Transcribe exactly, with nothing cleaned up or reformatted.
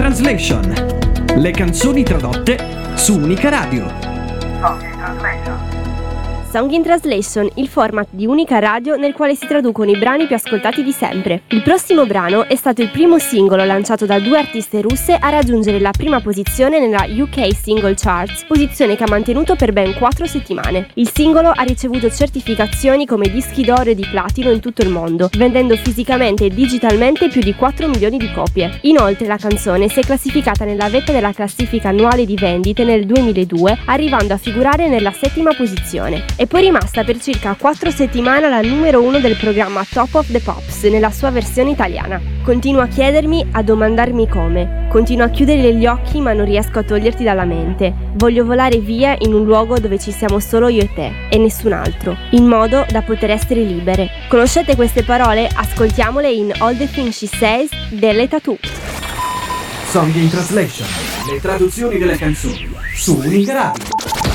Translation. Le canzoni tradotte su Unica Radio. Song in Translation. Song in Translation, il format di Unica Radio nel quale si traducono i brani più ascoltati di sempre. Il prossimo brano è stato il primo singolo lanciato da due artiste russe a raggiungere la prima posizione nella U K Single Charts, posizione che ha mantenuto per ben quattro settimane. Il singolo ha ricevuto certificazioni come dischi d'oro e di platino in tutto il mondo, vendendo fisicamente e digitalmente più di quattro milioni di copie. Inoltre la canzone si è classificata nella vetta della classifica annuale di vendite nel duemiladue, arrivando a figurare nella settima posizione. È poi rimasta per circa quattro settimane alla numero uno del programma Top of the Pops nella sua versione italiana. Continuo a chiedermi, a domandarmi come. Continuo a chiudere gli occhi ma non riesco a toglierti dalla mente. Voglio volare via in un luogo dove ci siamo solo io e te e nessun altro, in modo da poter essere libere. Conoscete queste parole? Ascoltiamole in All the Things She Says delle Tattoo. Song in Translation. Le traduzioni delle canzoni su Unica Radio.